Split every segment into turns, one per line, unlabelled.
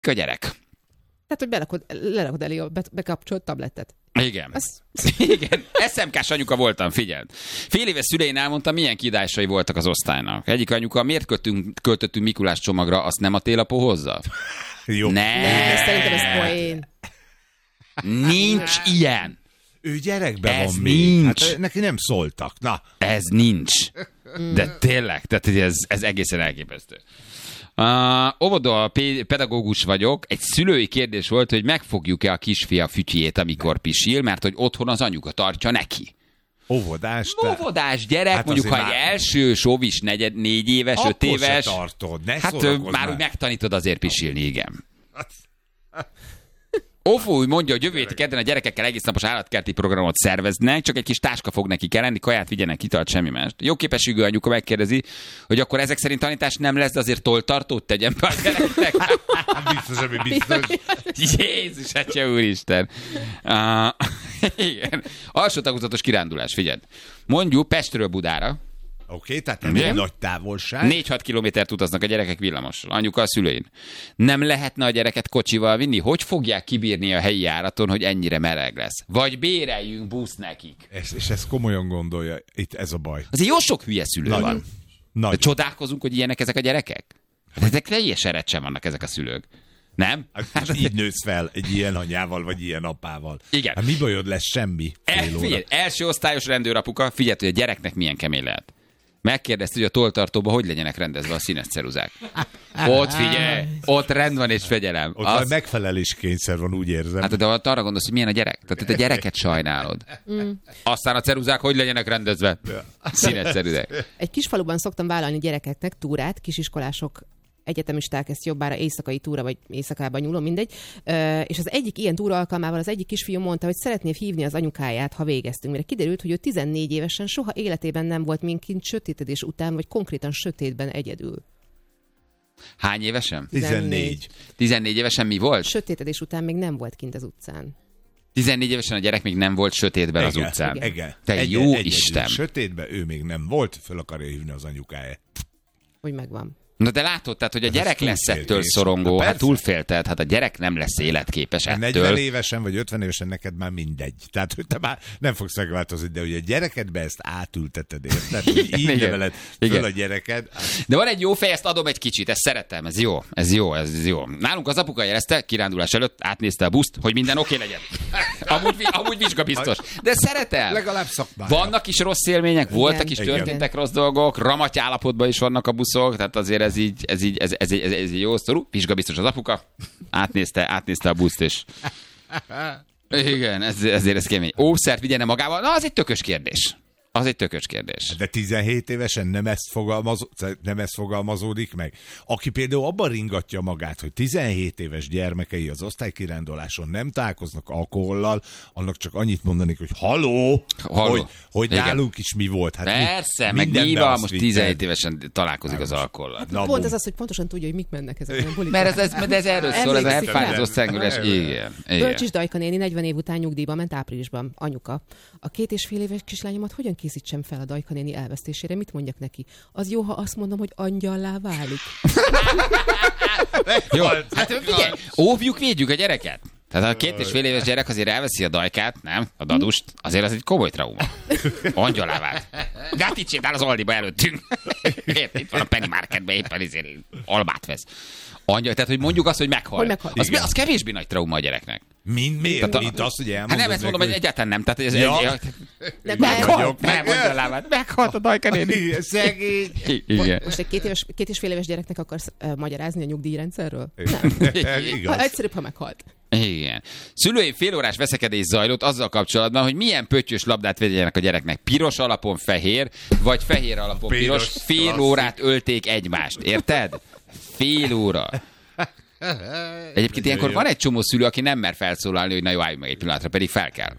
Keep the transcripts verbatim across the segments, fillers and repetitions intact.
a gyerek.
Tehát, hogy belakod, lerakod elé a be, bekapcsolt tablettet.
Igen. Az... Igen. es em ká-s anyuka voltam, figyeld. Fél éves szülein elmondtam, milyen kiadásai voltak az osztálynak. Egyik anyuka, miért költünk, költöttünk Mikulás csomagra, azt nem a télapó hozza?
Jó.
Ne.
Nem, szerintem ez poén.
Nincs ilyen.
Ő gyerekben
Ez
van
nincs.
még. Hát neki nem szóltak. Na.
Ez nincs. De tényleg, tehát ez, ez egészen elképesztő. Uh, óvoda pedagógus vagyok. Egy szülői kérdés volt, hogy megfogjuk-e a kisfia fütyjét, amikor pisil, mert hogy otthon az anyuka tartja neki.
Óvodás. Te...
Óvodás gyerek,
hát
mondjuk ha egy
már...
első sóvis negyed, négy éves,
akkor
öt éves.
se tartod, ne
hát
már.
már úgy megtanítod azért pisilni, igen. Ofó úgy mondja, hogy jövő héti kedden a gyerekekkel egész napos állatkerti programot szerveznek, csak egy kis táska fog neki kell lenni, kaját vigyenek, italt, semmi más. Jó képességű anyuka megkérdezi, hogy akkor ezek szerint tanítás nem lesz, de azért toltartót tegyen be a gyereknek.
Biztos, ami biztos.
Jézus, atya úristen. Uh, igen. Alsó tagozatos kirándulás, figyeld. Mondjuk Pestről Budára.
Oké, okay, tehát nem egy nagy távolság.
négy-hat kilométert utaznak a gyerekek villamossal. Anyuka a szülein. Nem lehetne a gyereket kocsival vinni? Hogy fogják kibírni a helyi járaton, hogy ennyire meleg lesz? Vagy béreljünk busz nekik?
Ez, és ezt komolyan gondolja. Itt ez a baj.
Azért jó sok hülye szülő
Nagyon.
van.
Nagyon.
De csodálkozunk, hogy ilyenek ezek a gyerekek? Hát ezek teljes erecsen vannak ezek a szülők. Nem?
Hát így nősz fel egy ilyen anyával, vagy ilyen apával.
Igen.
Hát mi bajod lesz? Semmi.
El, figyelj, első osztályos rendőrapuka, figyelj, hogy a gyereknek milyen kemény lehet. Megkérdezte, hogy a tolltartóban hogy legyenek rendezve a színes ceruzák. Ott figyelj, ott rend van és fegyelem.
Ott
Az...
megfeleléskényszer van, úgy érzem.
Hát de ott arra gondolsz, hogy milyen a gyerek. Tehát te a gyereket sajnálod. Mm. Aztán a ceruzák hogy legyenek rendezve? Színes ceruzák.
Egy kis faluban szoktam vállalni gyerekeknek túrát, kisiskolások, egyetemisták, ezt jobbára éjszakai túra, vagy éjszakában nyúlom, mindegy. Ö, és az egyik ilyen túra alkalmával az egyik kisfiú mondta, hogy szeretné hívni az anyukáját, ha végeztünk. Mire kiderült, hogy ő tizennégy évesen soha életében nem volt minkint sötétedés után, vagy konkrétan sötétben egyedül.
Hány évesen?
tizennégy.
tizennégy évesen mi volt?
Sötétedés után még nem volt kint az utcán.
tizennégy évesen a gyerek még nem volt sötétben az
Igen,
utcán.
Igen. Igen.
Te
egy,
jó
egy,
Isten!
Egy, sötétben ő még nem volt, föl akarja hívni az anyukáját.
Hogy megvan.
Na de látod, tehát, hogy a
Ez
gyerek
az
lesz ettől
túlféltés.
szorongó,
Na
hát
persze.
túlféltett, hát a gyerek nem lesz életképes ettől.
negyven évesen vagy ötven évesen neked már mindegy. Tehát, hogy te már nem fogsz megváltozni, de hogy a gyerekedbe ezt átülteted, érted? Hogy így
Igen.
neveled föl
Igen.
a gyereked.
De van egy jó fej, ezt adom egy kicsit, ezt szeretem, ez jó, ez jó, ez jó. Nálunk az apuka jelezte, kirándulás előtt átnézte a buszt, hogy minden oké legyen. Amúgy, amúgy vizsgabiztos. De szeretem.
Legalább szakmája.
Vannak is rossz élmények, voltak is,
Igen.
történtek rossz dolgok, ramaty állapotban is vannak a buszok, tehát azért ez így, ez így, ez, ez, ez, ez egy jó sztorú. Vizsgabiztos az apuka, átnézte, átnézte a buszt, és igen, ez, ezért ez kemény. Ószert vigyene magával, na az egy tökös kérdés. Az egy tökös kérdés.
De tizenhét évesen nem ezt, fogalmaz, nem ezt fogalmazódik meg. Aki például abban ringatja magát, hogy tizenhét éves gyermekei az osztálykiránduláson nem találkoznak alkohollal, annak csak annyit mondanék, hogy haló,
Haló.
hogy, hogy
Igen.
nálunk is mi volt. Hát
Persze,
mi,
meg
mindenben
nyilván
azt
most
vitted.
tizenhét évesen találkozik az alkohollal.
Na,
Pont
bum.
ez az, hogy pontosan tudja, hogy mik mennek ezek a bulikon.
Mert ez, ez, mert ez erről szól, ez a
Emlékszik
fázó
rá.
szengülés. Igen. Igen.
Bölcsis Dajka néni negyven év után nyugdíjba ment áprilisban. Anyuka. A két és fél éves kislányomat hogyan készítsem fel a Dajka néni elvesztésére? Mit mondjak neki? Az jó, ha azt mondom, hogy angyallá válik.
Jó, hát figyelj, óvjuk, védjük a gyereket. Tehát a két és fél éves gyerek azért elveszi a dajkát, nem? A dadust, azért az egy komoly trauma. Angyalá vált. De hát itt sétál az Aldiba előttünk. Érted? Itt van a Penny Marketben éppen ezért albát vesz. Angyal, tehát, hogy mondjuk azt, hogy meghal.
Hogy meghal.
Az,
Igen.
az kevésbé nagy trauma a gyereknek.
Mind miért?
Tehát a-
Mint azt, hogy
Hát
elmondod
nem ezt mondom, hogy
neki,
egyáltalán nem. Tehát ez
Ja.
egy...
De
vagyok.
Nem, angyalá vált. Meghalt a Dajka néni.
hogy szegény.
Igen.
Most egy két, éves, két és fél éves gyereknek akarsz uh, magyarázni a nyugdíjrendszerről? Nem.
Igaz.
Ha egyszerűbb, ha meghalt.
Igen. Szülői félórás veszekedés zajlott azzal kapcsolatban, hogy milyen pöttyös labdát vegyenek a gyereknek. Piros alapon fehér, vagy fehér alapon piros.
Piros,
Fél
klasszik.
órát ölték egymást. Érted? Fél óra. Egyébként ilyenkor van egy csomó szülő, aki nem mer felszólalni, hogy na jó, állj meg egy pillanatra, pedig fel kell.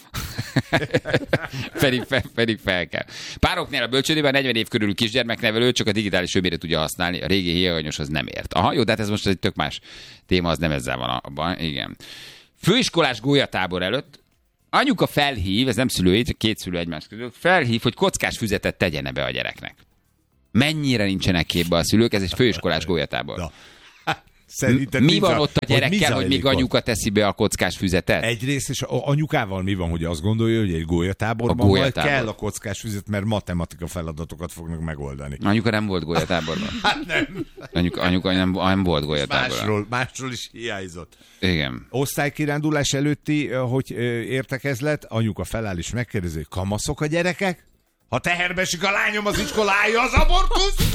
pedig, fel, pedig fel kell. Pároknál a bölcsődében negyven év körül kisgyermeknevelő csak a digitális öbére tudja használni, a régi héjaganyoshoz nem ért. Aha, jó, de hát ez most egy tök más téma, az nem ezzel van abban. Igen. Főiskolás gólyatábor előtt anyuka felhív, ez nem szülői, két szülő egymás között, felhív, hogy kockás füzetet tegyene be a gyereknek. Mennyire nincsenek képbe a szülők, ez egy főiskolás gólyatábor.
Na. Szerinted
mi
mi
van
za-
ott a gyerekkel, hogy még
ott?
anyuka teszi be a kockás füzetet?
Egyrészt, és a- anyukával mi van, hogy azt gondolja, hogy egy gólyatáborban
A gólyatábor.
majd kell a kockás füzet, mert matematika feladatokat fognak megoldani.
Anyuka nem volt gólyatáborban.
Hát nem.
Anyuka, anyuka nem, nem volt gólyatáborban.
Másról, másról is hiányzott.
Igen.
Osztálykirándulás előtti, hogy ö, értekezlet, anyuka feláll és megkérdezi, hogy kamaszok a gyerekek? Ha teherbe esik a lányom az iskolája, az abortusz?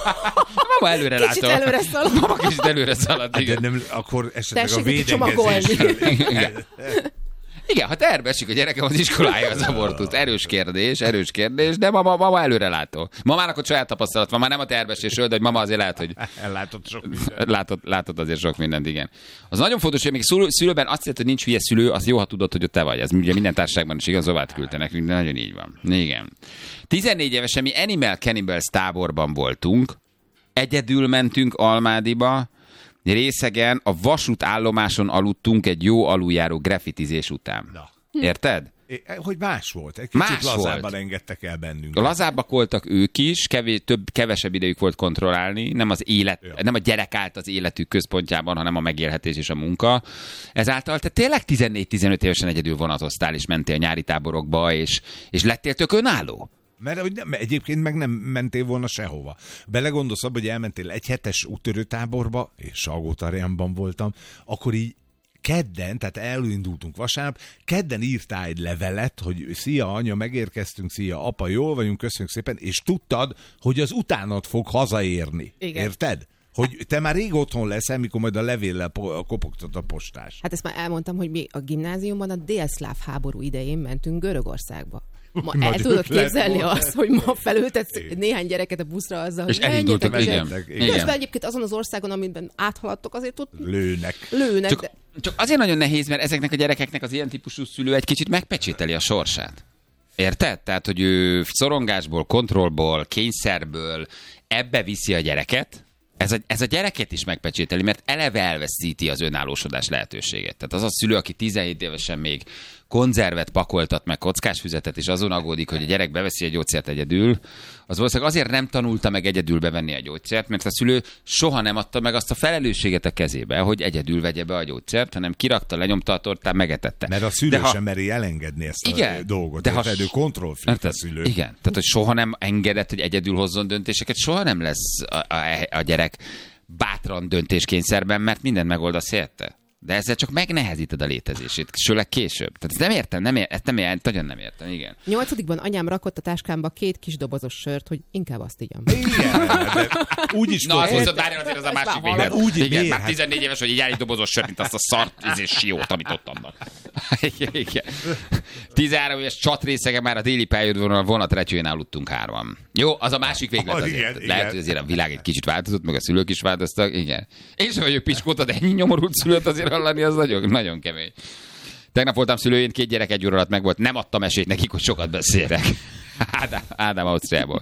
Mama előre
Kicsit
látta.
előre szalad.
Mama kicsit előre szaladt,
De
igen.
nem, akkor esetleg
Tessék
a
neki csomagolni.
védekezésről.
Igen, ha terbe esik a gyerekem az iskolája az abortusz. Erős kérdés, erős kérdés, de mama, mama előre látó. Mamának ott saját tapasztalat van, már nem a terbesésről, de hogy mama azért lehet, hogy
Ellátott sok mindent.
látott, látott azért sok mindent, igen. Az nagyon fontos, hogy még szülő, szülőben azt jelenti, hogy nincs hülye szülő, az jó, ha tudod, hogy ott te vagy. Ez ugye minden társaságban is igaz, Zovát küldte nekünk, de nagyon így van. Igen. tizennégy évesen mi Animal Cannibals táborban voltunk, egyedül mentünk Almádiba, részegen a vasútállomáson aludtunk egy jó aluljáró graffitizés után.
Na.
Érted?
É, Hogy más volt? Egy kicsit
Más
lazábban
volt.
engedtek el bennünket.
Lazábbak voltak ők is, kevés, több, kevesebb idejük volt kontrollálni, nem az élet,
Ja.
nem a gyerek állt az életük központjában, hanem a megélhetés és a munka. Ezáltal te tényleg tizennégy-tizenöt évesen egyedül vonatoztál, és mentél nyári táborokba, és, és lettél tök önálló.
Mert hogy nem, egyébként meg nem mentél volna sehova. Belegondolsz abba, hogy elmentél egy hetes úttörőtáborba, és Salgótarjánban voltam, akkor így kedden, tehát elindultunk vasárnap, kedden írtál egy levelet, hogy szia anya, megérkeztünk, szia apa, jól vagyunk, köszönjük szépen, és tudtad, hogy az utánad fog hazaérni.
Igen.
Érted? Hogy te már rég otthon leszel, mikor majd a levéllel po- kopogtat a postás.
Hát ezt már elmondtam, hogy mi a gimnáziumban a délszláv háború idején mentünk Görögországba. Ma el
Nagyon
tudod
lett
képzelni
volna.
azt, hogy ma felültetsz néhány gyereket a buszra azzal,
És
hogy
elindultak,
menjetek,
igen.
igen.
igen.
Közben egyébként azon az országon, amiben áthaladtok, azért ott
Lőnek.
lőnek.
Csak,
de...
csak azért nagyon nehéz, mert ezeknek a gyerekeknek az ilyen típusú szülő egy kicsit megpecsételi a sorsát. Érted? Tehát, hogy ő szorongásból, kontrollból, kényszerből ebbe viszi a gyereket, ez a, ez a gyereket is megpecsételi, mert eleve elveszíti az önállósodás lehetőséget. Tehát az a szülő, aki tizenhét évesen még konzervet pakoltat, meg kockásfüzetet, és azon aggódik, hogy a gyerek beveszi a gyógyszert egyedül, az valószínűleg azért nem tanulta meg egyedül bevenni a gyógyszert, mert a szülő soha nem adta meg azt a felelősséget a kezébe, hogy egyedül vegye be a gyógyszert, hanem kirakta, lenyomta a tortán, megetette.
Mert a szülő
De ha-
sem meri elengedni ezt
Igen,
a dolgot.
de ha-
Érted? Ő kontrollfreak a
Érted?
szülő.
Igen, tehát hogy soha nem engedett, hogy egyedül hozzon döntéseket, soha nem lesz a, a, a gyerek bátran döntéskényszerben, mert mindent megoldasz helyette. De ezzel csak megnehezíted a létezését, sőleg később. Tehát ezt nem értem, nem értem, ezt nem értem, nagyon nem értem, igen.
Nyolcadikban anyám rakott a táskámba két kis dobozos sört, hogy inkább azt igyam.
Igen, de úgy is
Na, azt
volt,
viszont várjál azért az a
Ezt
másik
már
véglet.
hallom. Úgy,
Igen,
miért?
már
Hát-
tizennégy éves, hogy így állít dobozos sört, mint azt a szart és siót, amit ott annak. Igen, igen. tizenhárom éves csatrészege már a déli pályaudvaron a vonatrecsőjén aludtunk hárman. Jó, az a másik véglet
Ah,
azért.
igen,
Lehet,
igen.
hogy azért a világ egy kicsit változott, meg a szülők is változtak, igen. Én sem vagyok piskóta, de ennyi nyomorult szülőt azért hallani, az nagyon, nagyon kemény. Tegnap voltam szülőjén, két gyerek egy óra alatt meg volt, nem adtam esélyt nekik, hogy sokat beszélek. Ádám, Ádám Ausztriából.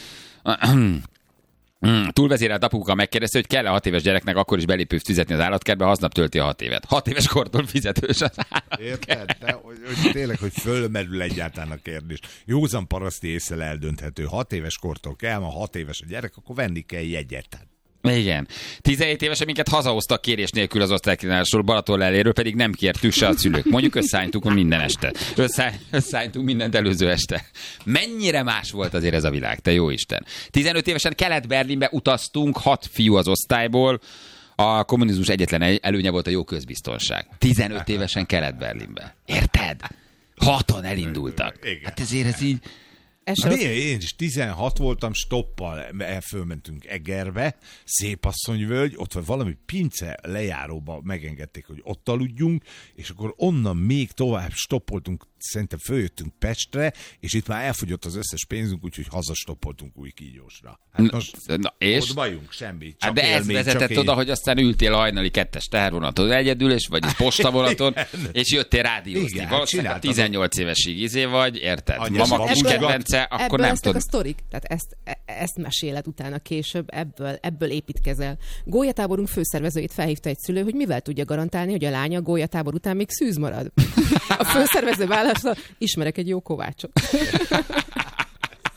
Mm, túlvezérelt apuka megkérdezte, hogy kell-e hat éves gyereknek akkor is belépőt fizetni az állatkertbe, ha aznap tölti a hat évet. Hat éves kortól fizetős az állatkert.
Érted? De, hogy, hogy tényleg, hogy fölmerül egyáltalán a kérdés. Józan paraszti észre eldönthető. Hat éves kortól kell, ha hat éves a gyerek, akkor venni kell jegyet.
Igen. tizenhét évesen minket hazahoztak kérés nélkül az osztálykínálásról, Balaton eléről, pedig nem kértük se a szülők. Mondjuk összeálltunk minden este. Össze, összeálltunk mindent előző este. Mennyire más volt azért ez a világ, te jó Isten. tizenöt évesen Kelet-Berlinbe utaztunk, hat fiú az osztályból. A kommunizmus egyetlen előnye volt a jó közbiztonság. tizenöt évesen Kelet-Berlinbe. Érted? Hatan elindultak.
Igen.
Hát ezért ez így...
Ez
Na,
se
miért? Én is tizenhat voltam, stoppal fölmentünk Egerbe, Szépasszonyvölgy, ott vagy valami pince lejáróba megengedték, hogy ott aludjunk, és akkor onnan még tovább stoppoltunk, szerintem följöttünk Pestre, és itt már elfogyott az összes pénzünk, úgyhogy hazastoppoltunk új kígyósra. Hát most
Na, és?
ott bajunk, semmi. Csak
Hát de ez
élmény,
vezetett
csak
oda,
én.
hogy aztán ültél a hajnali kettes tehervonaton egyedül, és vagy postavonaton, és jöttél rádiózni.
Igen,
Valószínűleg a
csináltad.
tizennyolc évesig izé vagy, érted?
Anyás
Mama kis
babugat.
kedvence, akkor
ebből
nem
lesznek
tudod.
a sztorik. Tehát ezt, e- ezt meséled utána később, ebből, ebből építkezel. Gólyatáborunk főszervezőjét felhívta egy szülő, hogy mivel tudja garantálni, hogy a lánya a gólyatábor után még szűz marad. A főszervező válaszol, ismerek egy jó kovácsot.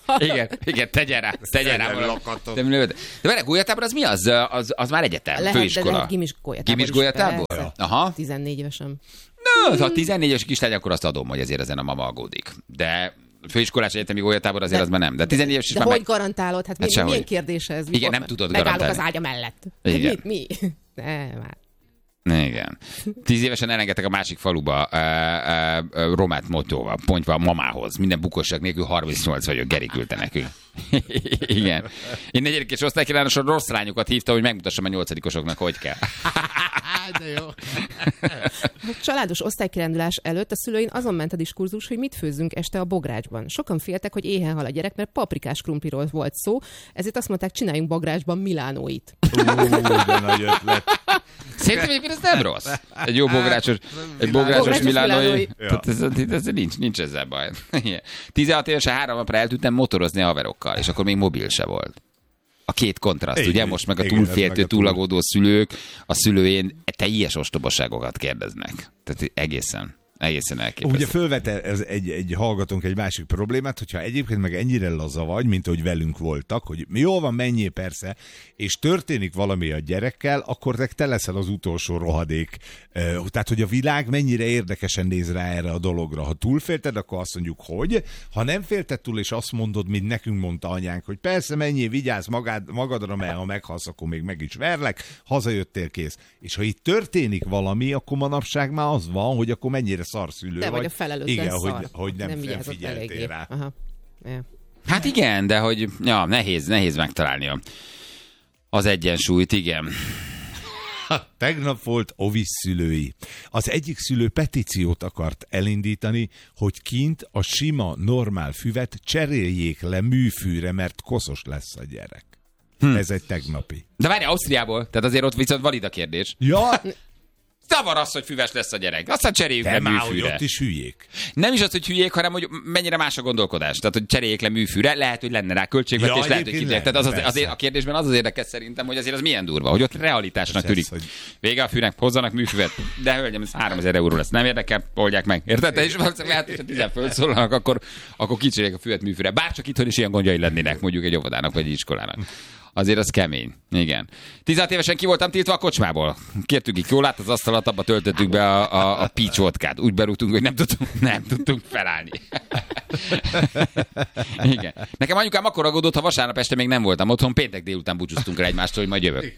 Igen, igen, tegyen rá, tegyen rá valami. De, de várj, gólyatábor az mi? Az, az, az már egyetem,
lehet,
főiskola.
De lehet gimis gólyatábor.
Gimis gólyatábor?
Ja.
Aha.
tizennégy évesen.
Na, ha tizennégy éves kislány, akkor azt adom, hogy ezért ezen a mama aggódik. De főiskolás egyetemi gólyatábor azért de, az már nem. De tizennégy éves is
de
már
hogy
meg...
garantálod? Hát, hát mi, milyen kérdés ez?
Igen, nem tudod
megállok
garantálni.
az ágya mellett.
Igen.
Mi? mi? Ne, már.
Igen. Tíz évesen elengedtek a másik faluba uh, uh, uh, romát motóval, pontva a mamához. Minden bukosság nélkül harmincnyolc vagyok, Geri küldte nekünk. Igen. Én negyedik osztálykirálynoson rossz lányokat hívtam, hogy megmutassam a nyolcadikosoknak, hogy kell.
De jó.
A családos osztálykirándulás előtt a szülőin azon ment a diskurzus, hogy mit főzzünk este a bográcsban. Sokan féltek, hogy éhen hal a gyerek, mert paprikás krumpliról volt szó, ezért azt mondták, csináljunk bográcsban milánóit.
Ú, de nagy ötlet.
Szerintem egyébként ez nem rossz. Egy jó bográcsos, egy bográcsos milánói. Ja. Ez, ez, ez, nincs, nincs ezzel baj. tizenhat évesen három napra el tudtam motorozni a haverokkal, és akkor még mobil se volt. A két kontraszt, igen, ugye? Most meg a túlféltő, túlagódó szülők a szülőjén teljes ostobaságokat kérdeznek. Tehát egészen. Egészen elképesztő.
Ugye fölvet ez egy, egy hallgatónk egy másik problémát, hogyha egyébként meg ennyire laza vagy, mint ahogy velünk voltak, hogy jól van, menjél persze, és történik valami a gyerekkel, akkor te leszel az utolsó rohadék. Tehát, hogy a világ mennyire érdekesen néz rá erre a dologra. Ha túlfélted, akkor azt mondjuk, hogy. Ha nem félted túl, és azt mondod, mint nekünk mondta anyánk, hogy persze menjél, vigyázz magad, magadra, mert ha meghalsz, akkor még meg is verlek, hazajöttél, kész. És ha itt történik valami, akkor manapság már az van, hogy akkor mennyire szarszülő
de
vagy.
vagy a felelőtlen
igen,
szar.
hogy, hogy nem,
nem,
nem figyeltél
eléggé.
rá.
Aha. Ja.
Hát igen, de hogy ja, nehéz, nehéz megtalálni az egyensúlyt, igen.
Tegnap volt ovis szülői. Az egyik szülő petíciót akart elindítani, hogy kint a sima, normál füvet cseréljék le műfűre, mert koszos lesz a gyerek. Hm. Ez egy tegnapi.
De várj, Ausztriából, tehát azért ott viszont valid a kérdés.
Ja,
Zavar az, hogy füves lesz a gyerek. Aztán cseréljük
de
le
már,
műfűre.
hogy ott is hülyék.
Nem is az, hogy hülyék, hanem hogy mennyire más a gondolkodás. Tehát, hogy cseréljék le műfűre, lehet, hogy lenne rá költségvetés,
Ja,
lehet, hogy kidják. Tehát az, az,
persze.
azért a kérdésben az az érdekes szerintem, hogy azért az milyen durva, hogy ott realitásnak
Ez
tűnik.
ez, hogy-
Vége a fűnek, hozzanak műfüvet. De hölgyem, ez háromezer euró lesz. Nem érdekel, oldják meg. Érted? Te is valószínűleg lehet, hogy ha tizen fölszólalnak, akkor, akkor kicseréljék a füvet műfűre. Bárcsak itthon is ilyen gondjai lennének, mondjuk egy óvodának vagy egy iskolának. Azért az kemény. Igen. tizenhat évesen ki voltam tiltva a kocsmából. Kértük így jól át az asztalat, abba töltöttük be a, a, a peach vodkát. Úgy berúgtunk, hogy nem tudtunk, nem tudtunk felállni. Igen. Nekem anyukám akkor aggódott, ha vasárnap este még nem voltam otthon, péntek délután búcsúztunk rá egymástól, hogy majd jövök.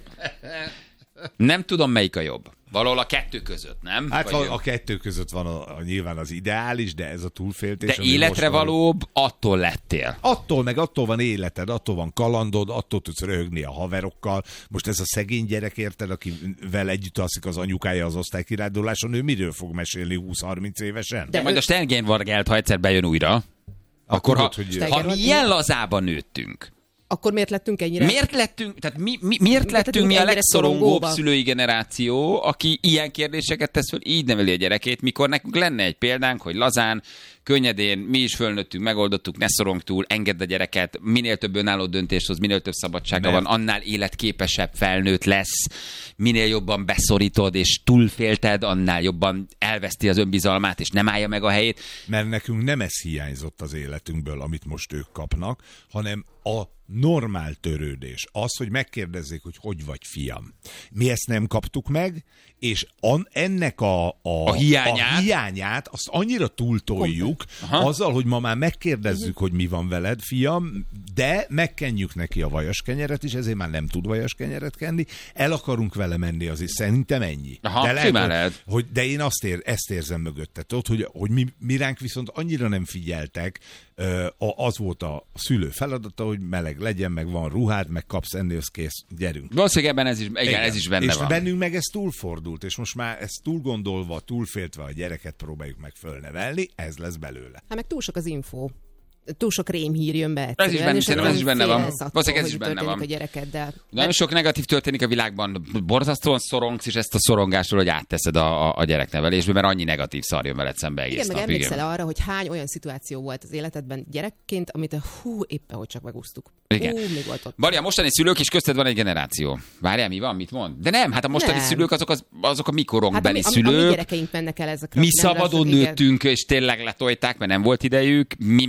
Nem tudom, melyik a jobb. Valahol a kettő között, nem?
Hát
Vagy
a, a kettő között van a, a, nyilván az ideális, de ez a túlféltés.
de
ami
életre
most van-
valóbb, attól lettél.
Attól meg attól van életed, attól van kalandod, attól tudsz röhögni a haverokkal. Most ez a szegény gyerek, érted, akivel együtt alszik az anyukája az osztálykiránduláson, ő miről fog mesélni húsz-harminc évesen?
De majd a Sterngenvargelt, ha egyszer bejön újra, akkor,
Akkor
ha,
ott, hogy-
ha mi ilyen lazában nőttünk,
Akkor miért lettünk ennyire?
miért lettünk, tehát mi, mi, miért lettünk
lettünk
mi a
ennyire
legszorongóbb
szorongóba?
szülői generáció, aki ilyen kérdéseket tesz föl, így neveli a gyerekét, mikor nekünk lenne egy példánk, hogy lazán, könnyedén, mi is fölnőttünk, megoldottuk, ne szorong túl, engedd a gyereket, minél több önálló döntést hoz, minél több szabadsága
Mert-
van, annál életképesebb felnőtt lesz, minél jobban beszorítod és túlfélted, annál jobban elveszti az önbizalmát, és nem állja meg a helyét.
Mert nekünk nem ez hiányzott az életünkből, amit most ők kapnak, hanem a normál törődés. Az, hogy megkérdezzék, hogy hogy vagy, fiam. Mi ezt nem kaptuk meg, és an, ennek a, a,
A hiányát?
a hiányát azt annyira túltoljuk, azzal, hogy ma már megkérdezzük, hogy mi van veled, fiam, de megkenjük neki a vajaskenyeret is, ezért már nem tud vajaskenyeret kenni, el akarunk vele menni, azért szerintem ennyi.
Aha,
de,
simán
hogy,
lehet.
hogy, de én azt ér, ezt érzem mögötte, tudod, hogy, hogy mi, mi ránk viszont annyira nem figyeltek, ö, a- az volt a szülő feladata, hogy meleg legyen, meg van ruhád, meg kapsz enni, az kész, gyerünk.
Valószínűleg ebben ez is, igen, igen. ez is benne
és
van.
bennünk meg ez túlfordult, és most már ezt túl gondolva, túlféltve a gyereket próbáljuk meg fölnevelni, ez lesz belőle.
Hát meg túl sok az info. Túl sok rémhír jön be.
Ez is benne-
és
szerintem ez is benne van.
félsz attól,
Valószínűleg ez is
hogy
benne
történik
van.
a gyerekeddel.
Nagyon sok negatív történik a világban, borzasztóan szorongsz, és ezt a szorongástól, hogy átteszed a, a, a gyereknevelésbe, mert annyi negatív szar jön veled szembe egész
Igen, meg
nap.
emlékszel arra, hogy hány olyan szituáció volt az életedben gyerekként, amit a hú, éppen hogy csak megúsztuk.
Igen.
Hú, még volt ott.
Bali, a mostani szülők is közted van egy generáció. Várjál, mi van, mit mond? De nem, hát a mostani
Nem.
szülők azok, az, azok a mi
Hát
korunkbeli
ami, ami, a mi
szülők.
gyerekeink mennek el ezekre.
Mi
nem
szabadon
lesznek, igen.
nőttünk, és tényleg letolták, mert nem volt idejük. Mi meg, mi meg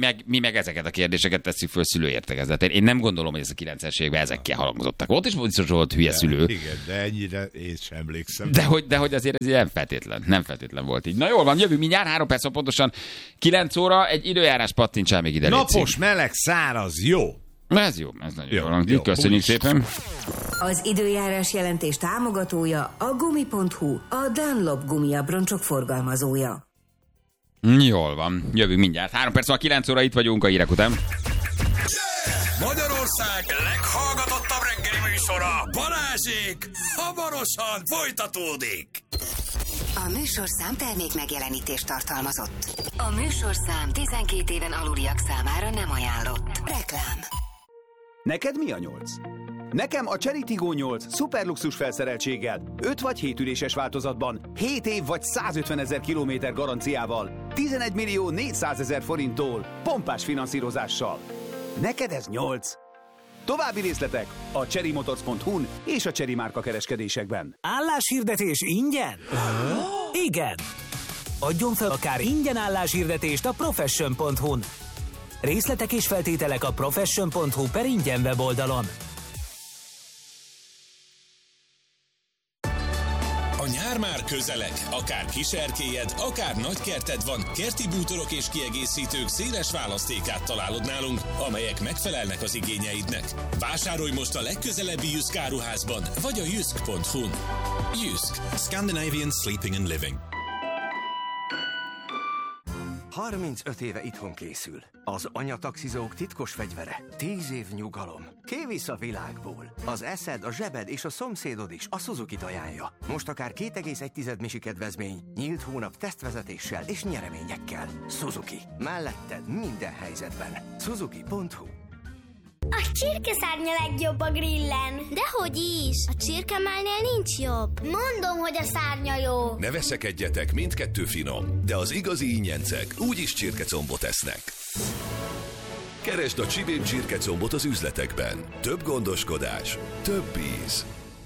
meg ezeket a kérdéseket tesszük föl szülőértekezletén. Én nem gondolom, hogy ez a kilencvenes években ezekkel halangozottak. Ott is biztos volt hülye szülő.
Igen, de ennyire én sem emlékszem.
De hogy, de hogy azért ez nem feltétlen, nem feltétlen volt így. Na jól van, jövünk mindjárt, három perc, pontosan kilenc óra, egy időjárás pattintsál még ide.
Napos, meleg, száraz, jó.
Ez jó, ez nagyon jó. jó.
jó.
Köszönjük szépen.
Az időjárás jelentés támogatója a gumi pont hu, a Dunlop gumiabroncsok forgalmazója.
Jól van, jövünk mindjárt. Három perc, van kilenc óra, itt vagyunk a hírek után.
Magyarország leghallgatottabb reggeli műsora, Balázsék, hamarosan folytatódik.
A műsorszám termék megjelenítést tartalmazott. A műsorszám tizenkét éven aluliak számára nem ajánlott. Reklám.
Neked mi a nyolc? Nekem a Chery Tiggo nyolc szuperluxus felszereltséggel, öt vagy hét üléses változatban, hét év vagy százötvenezer kilométer garanciával, tizenegy millió négyszázezer forinttól, pompás finanszírozással. Neked ez nyolc. További részletek a chery motors pont hu-n és a Chery márka kereskedésekben.
Álláshirdetés ingyen? Igen! Adjon fel akár ingyen álláshirdetést a profession pont hu-n. Részletek és feltételek a profession pont hu per ingyen weboldalon.
A nyár már közeleg, akár kiserkélyed, akár nagykerted van, kerti bútorok és kiegészítők széles választékát találod nálunk, amelyek megfelelnek az igényeidnek. Vásárolj most a legközelebbi Jysk áruházban, vagy a jysk pont hu-n. Jysk. Scandinavian Sleeping and Living.
harmincöt éve itthon készül. Az anyataxizók titkos fegyvere. Tíz év nyugalom. Kivisz a világból. Az eszed, a zsebed és a szomszédod is a Suzuki-t ajánlja. Most akár két egész egy misi kedvezmény, nyílt hónap tesztvezetéssel és nyereményekkel. Suzuki. Melletted minden helyzetben. Suzuki pont hu.
A csirkeszárnya legjobb a grillen. Dehogy is. A csirkemálnél nincs jobb. Mondom, hogy a szárnya jó.
Ne veszekedjetek, mindkettő finom, de az igazi ingyencek úgyis csirkecombot esznek. Keresd a Csibén csirkecombot az üzletekben. Több gondoskodás, több íz.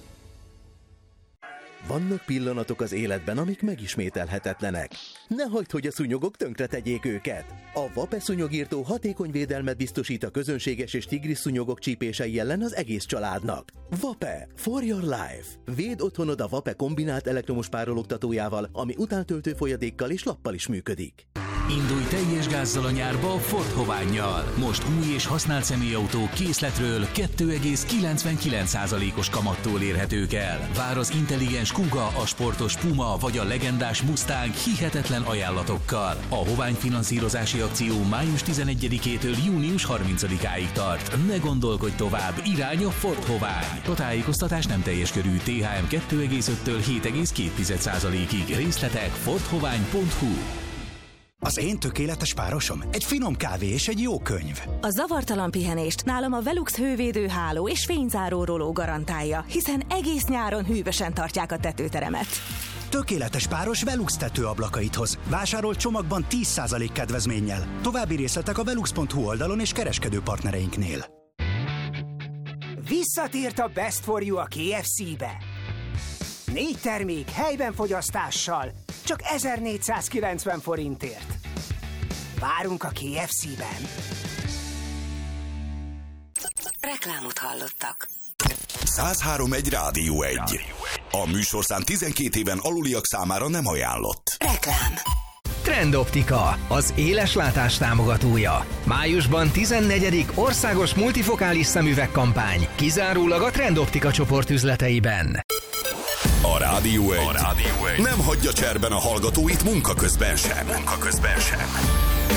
Vannak pillanatok az életben, amik megismételhetetlenek. Ne hagyd, hogy a szúnyogok tönkretegyék őket. A Vape szúnyogírtó hatékony védelmet biztosít a közönséges és tigris szúnyogok csípései ellen az egész családnak. Vape. For your life. Védd otthonod a Vape kombinált elektromos párologtatójával, ami utántöltő folyadékkal és lappal is működik.
Indulj teljes gázzal a nyárba Ford Hovánnyal. Most új és használt személyautók készletről kettő egész kilencvenkilenc százalékos kamattól érhetők el. Vár az intelligens Kuga, a sportos Puma vagy a legendás Mustang hihetetlen ajánlatokkal. A Hovány finanszírozási akció május tizenegyedikétől június harmincadikáig tart. Ne gondolkodj tovább, irány a Ford Hovány. A tájékoztatás nem teljes körű. té há em kettő egész öttől hét egész két százalékig. Részletek ford hovány pont hu.
Az én tökéletes párosom egy finom kávé és egy jó könyv.
A zavartalan pihenést nálam a Velux hővédő háló és fényzáró roló garantálja, hiszen egész nyáron hűvösen tartják a tetőteremet.
Tökéletes páros Velux tetőablakait hoz. Vásárolt csomagban tíz százalék kedvezménnyel. További részletek a velux pont hu oldalon és kereskedő partnereinknél.
Visszatért a Best for You a ké ef cé-be. Négy termék helyben fogyasztással, csak ezernégyszázkilencven forintért. Várunk a ké ef cé-ben.
Reklámot hallottak.
száz három egy Rádió egy. A műsorszám tizenkét éven aluliak számára nem ajánlott.
Reklám.
Trendoptika, az éleslátás támogatója. Májusban tizennegyedik országos multifokális szemüvegkampány, kizárólag a Trendoptika csoport üzleteiben.
A Rádió egy, a Rádió egy nem hagyja cserben a hallgatóit munka közben sem. Munka közben sem.